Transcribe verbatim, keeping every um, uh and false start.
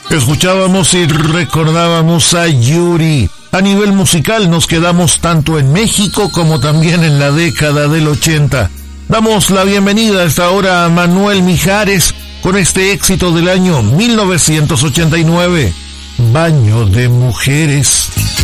Escuchábamos y recordábamos a Yuri. A nivel musical nos quedamos tanto en México como también en la década del ochenta. Damos la bienvenida a esta hora a Manuel Mijares con este éxito del año mil novecientos ochenta y nueve, Baño de Mujeres.